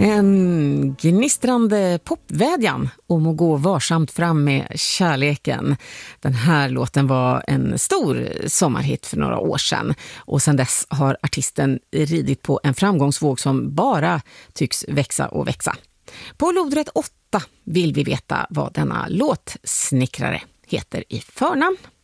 En gnistrande popvädjan om att gå varsamt fram med kärleken. Den här låten var en stor sommarhit för några år sedan. Och sedan dess har artisten ridit på en framgångsvåg som bara tycks växa och växa. På lodrätt 8 vill vi veta vad denna låtsnickrare heter i förnamn.